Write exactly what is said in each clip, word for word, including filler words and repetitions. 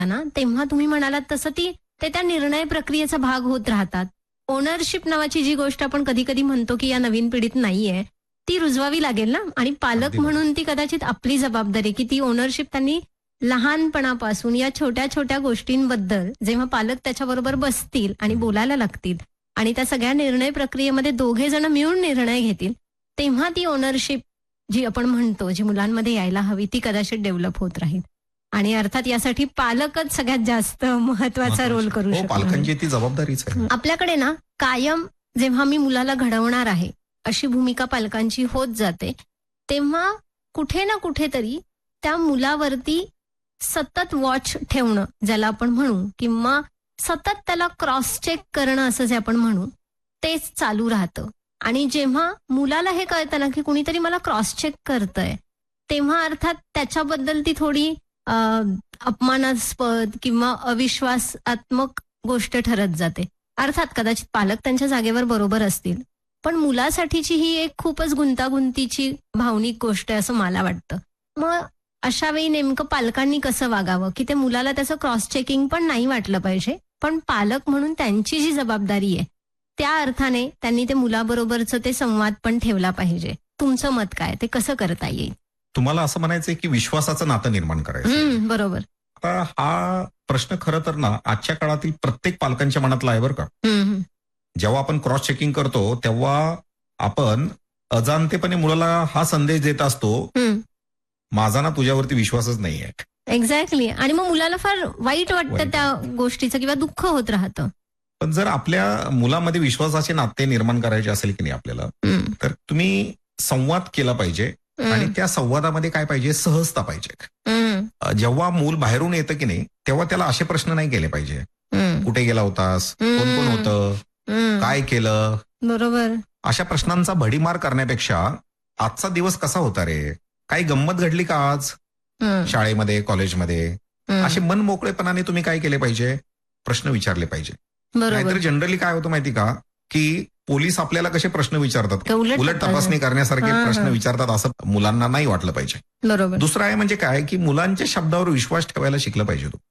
ना तेव्हा तुम्ही म्हणालात तसं ती ते त्या निर्णय प्रक्रियेचा भाग होत राहतात. ओनरशिप नावाची जी गोष्ट आपण कधी कधी म्हणतो की या नवीन पिढीत नाहीये ती रुजवावी लागेल ना. आणि पालक म्हणून ती कदाचित आपली जबाबदारी की ती ओनरशिप त्यांनी लहानपणापासून या छोट्या छोट्या गोष्टींबद्दल जेव्हा पालक त्याच्याबरोबर बसतील आणि बोलायला लागतील आणि त्या सगळ्या निर्णय प्रक्रियेमध्ये दोघे जण मिळून निर्णय घेतील तेव्हा ती ओनरशिप जी आपण म्हणतो जी मुलांमध्ये यायला हवी ती कदाचित डेव्हलप होत राहील. आणि अर्थात यासाठी पालकच सगळ्यात जास्त महत्वाचा रोल करू शकतो. पालकांची ती जबाबदारीच आहे. आपल्याकडे ना कायम जेव्हा मी मुलाला घडवणार आहे अशी भूमिका पालकांची होत जाते तेव्हा कुठे ना कुठेतरी त्या मुलावरती सतत वॉच ठेवणं ज्याला आपण म्हणू किंवा सतत त्याला क्रॉस चेक करणं असं जे आपण म्हणू तेच चालू राहतं. आणि जेव्हा मुलाला हे कळतं ना की कुणीतरी मला क्रॉस चेक करतंय तेव्हा अर्थात त्याच्याबद्दल ती थोडी अपमानास्पद किंवा अविश्वासात्मक गोष्ट ठरत जाते. अर्थात कदाचित पालक त्यांच्या जागेवर बरोबर असतील पण मुलासाठीची ही एक खूपच गुंतागुंतीची भावनिक गोष्ट आहे असं मला वाटतं. मग अशा वेळी नेमकं पालकांनी कसं वागावं की ते मुलाला त्याचं क्रॉस चेकिंग पण नाही वाटलं पाहिजे पण पालक म्हणून त्यांची जी जबाबदारी आहे त्या अर्थाने त्यांनी ते मुलाबरोबरचं ते संवाद पण ठेवला पाहिजे. तुमचं मत काय, ते कसं करता येईल? तुम्हाला असं म्हणायचंय की विश्वासाचं नातं निर्माण करायचं. बरोबर. आता हा प्रश्न खरं तर ना आजच्या काळातील प्रत्येक पालकांच्या मनातला आहे बरं का. जेव्हा आपण क्रॉस चेकिंग करतो तेव्हा आपण अजाणतेपणे मुलाला हा संदेश देत असतो माझा ना तुझ्यावरती विश्वासच नाहीये. एक्झॅक्टली. आणि मग मुलाला फार वाईट वाटतं त्या गोष्टीचं किंवा दुःख होत राहतं. पण जर आपल्या मुलामध्ये विश्वासाचे नाते निर्माण करायचे असेल की नाही आपल्याला तर तुम्ही संवाद केला पाहिजे आणि त्या संवादामध्ये काय पाहिजे, सहजता पाहिजे. जेव्हा मूल बाहेरून येतं की नाही तेव्हा त्याला असे प्रश्न नाही केले पाहिजे. कुठे गेला होतास, कोण कोण होतं, काय केलं. बरोबर. अशा प्रश्नांचा भडीमार करण्यापेक्षा आजचा दिवस कसा होता रे, काही गंमत घडली का आज शाळेमध्ये कॉलेजमध्ये, असे मन मोकळेपणाने तुम्ही काय केले पाहिजे, प्रश्न विचारले पाहिजे. नाहीतर जनरली काय होतं माहिती का की पोलीस आपल्याला कसे प्रश्न विचारतात उलट तपासणी करण्यासारखे प्रश्न विचारतात असं मुलांना नाही वाटलं पाहिजे. बरोबर. दुसरं आहे म्हणजे काय की मुलांच्या शब्दावर विश्वास ठेवायला शिकलं पाहिजे तू.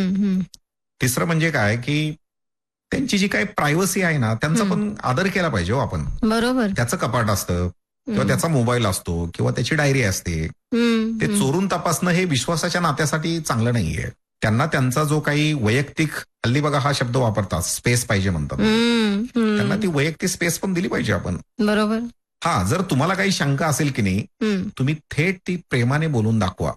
तिसरं म्हणजे काय की त्यांची जी काही प्रायव्हसी आहे ना त्यांचा पण आदर केला पाहिजे हो आपण. बरोबर. त्याचं कपाट असतं किंवा त्याचा मोबाईल असतो किंवा त्याची डायरी असते ते चोरून तपासणं हे विश्वासाच्या नात्यासाठी चांगलं नाहीये. त्यांना त्यांचा जो काही वैयक्तिक, हल्ली बघा हा शब्द वापरतात स्पेस पाहिजे म्हणतात, त्यांना ती वैयक्तिक स्पेस पण दिली पाहिजे आपण. बरोबर. हा, जर तुम्हाला काही शंका असेल की नाही तुम्ही थेट ती प्रेमाने बोलून दाखवा.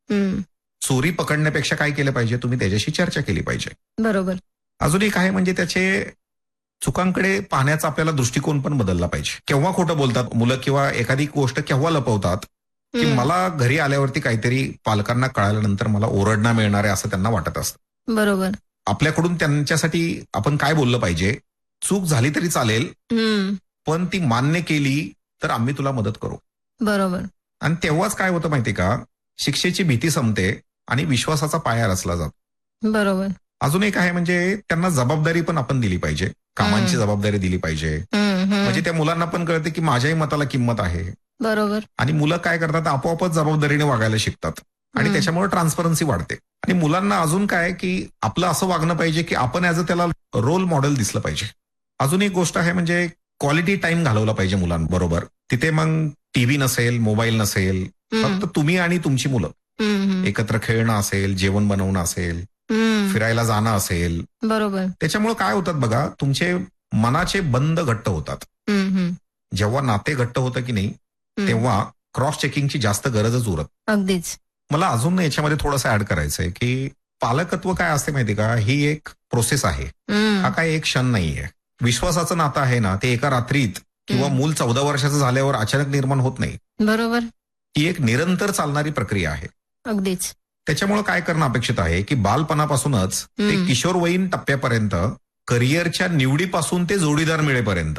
चोरी पकडण्यापेक्षा काय केलं पाहिजे, तुम्ही त्याच्याशी चर्चा केली पाहिजे. बरोबर. अजून एक आहे म्हणजे त्याचे चुकांकडे पाहण्याचा आपल्याला दृष्टिकोन पण बदलला पाहिजे. केव्हा खोटं बोलतात मुलं किंवा एखादी गोष्ट केव्हा लपवतात की मला घरी आल्यावरती काहीतरी पालकांना कळाल्यानंतर मला ओरडणं मिळणार आहे असं त्यांना वाटत असतं. बरोबर. आपल्याकडून त्यांच्यासाठी आपण काय बोललं पाहिजे, चूक झाली तरी चालेल पण ती मान्य केली तर आम्ही तुला मदत करू. बरोबर. आणि तेव्हाच काय होतं माहिती का, शिक्षेची भीती संपते आणि विश्वासाचा पाया रचला जातो. बरोबर. अजून एक आहे म्हणजे त्यांना जबाबदारी पण आपण दिली पाहिजे, कामांची जबाबदारी दिली पाहिजे. म्हणजे त्या मुलांना पण कळते की माझ्याही मताला किंमत आहे. बरोबर. आणि मुलं काय करतात, आपोआपच जबाबदारीने वागायला शिकतात आणि त्याच्यामुळे ट्रान्सपरन्सी वाढते. आणि मुलांना अजून काय की आपलं असं वागणं पाहिजे की आपण ऍज अ त्याला रोल मॉडेल दिसलं पाहिजे. अजून एक गोष्ट आहे म्हणजे क्वालिटी टाइम घालवला पाहिजे मुलांबरोबर. तिथे मग टीव्ही नसेल, मोबाईल नसेल, फक्त तुम्ही आणि तुमची मुलं एकत्र खेळणं असेल, जेवण बनवणं असेल, फिरायला जाणं असेल. बरोबर. त्याच्यामुळे काय होतात बघा, तुमचे मनाचे बंध घट्ट होतात. जेव्हा नाते घट्ट होतं की नाही तेव्हा क्रॉस चेकिंगची जास्त गरजच उरत. अगदीच. मला अजून याच्यामध्ये थोडंसं ऍड करायचंय की पालकत्व काय असते माहिती का, ही एक प्रोसेस आहे. हा काय एक क्षण नाहीये. विश्वासाचं नातं आहे ना ते एका रात्रीत किंवा मूल चौदा वर्षाचं झाल्यावर अचानक निर्माण होत नाही. बरोबर. ही एक निरंतर चालणारी प्रक्रिया आहे. अगदीच. त्याच्यामुळे काय करणं अपेक्षित आहे की बालपणापासूनच ते किशोरवयीन टप्प्यापर्यंत, करिअरच्या निवडीपासून ते जोडीदार मिळेपर्यंत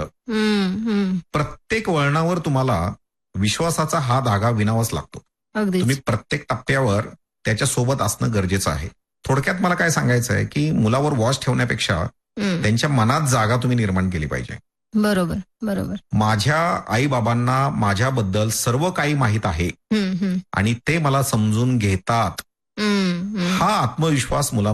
प्रत्येक वळणावर तुम्हाला विश्वासाचा हा धागा विणावाच लागतो. तुम्ही प्रत्येक टप्प्यावर त्याच्या सोबत असणं गरजेचं आहे. थोडक्यात मला काय सांगायचं आहे की मुलावर वॉच ठेवण्यापेक्षा त्यांच्या मनात जागा तुम्ही निर्माण केली पाहिजे. बरोबर. बरोबर. माझ्या आई बाबांना माझ्याबद्दल सर्व काही माहित आहे आणि ते मला समजून घेतात, हा आत्मविश्वास मुला